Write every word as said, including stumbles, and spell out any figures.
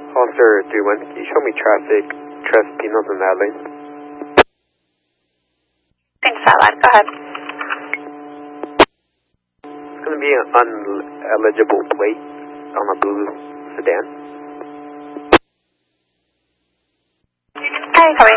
Officer three one, can you show me traffic, traffic signals in that lane? Thanks, that line. Go ahead. It's going to be an uneligible plate on a blue sedan. Hey, copy.